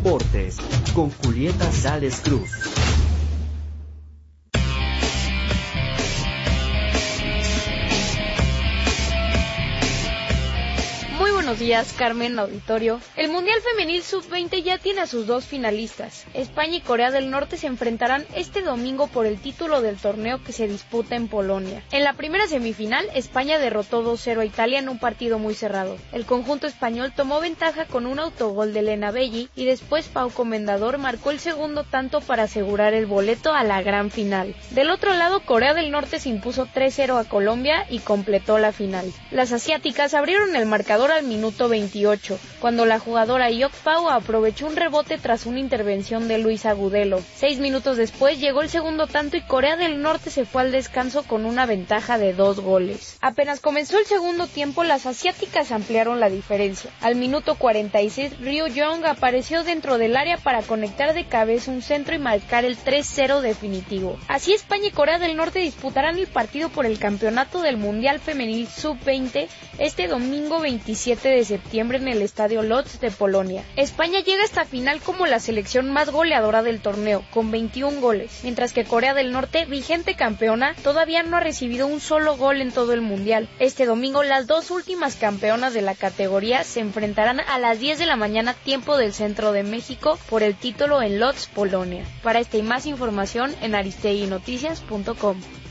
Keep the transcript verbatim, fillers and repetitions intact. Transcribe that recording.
Deportes con Julieta Sales Cruz. Buenos días, Carmen, auditorio. El Mundial Femenil sub veinte ya tiene a sus dos finalistas. España y Corea del Norte se enfrentarán este domingo por el título del torneo que se disputa en Polonia. En la primera semifinal, España derrotó dos cero a Italia en un partido muy cerrado. El conjunto español tomó ventaja con un autogol de Elena Belli y después Pau Comendador marcó el segundo tanto para asegurar el boleto a la gran final. Del otro lado, Corea del Norte se impuso tres cero a Colombia y completó la final. Las asiáticas abrieron el marcador al minuto veintiocho, cuando la jugadora Yok Pau aprovechó un rebote tras una intervención de Luis Agudelo. Seis minutos después llegó el segundo tanto y Corea del Norte se fue al descanso con una ventaja de dos goles. Apenas comenzó el segundo tiempo, las asiáticas ampliaron la diferencia. Al minuto cuarenta y seis, Ryu Young apareció dentro del área para conectar de cabeza un centro y marcar el tres cero definitivo. Así España y Corea del Norte disputarán el partido por el campeonato del Mundial Femenil sub veinte este domingo veintisiete de septiembre en el estadio Lodz de Polonia. España llega a esta final como la selección más goleadora del torneo, con veintiún goles, mientras que Corea del Norte, vigente campeona, todavía no ha recibido un solo gol en todo el mundial. Este domingo las dos últimas campeonas de la categoría se enfrentarán a las diez de la mañana tiempo del centro de México por el título en Lodz, Polonia. Para esta y más información en aristeguinoticias punto com.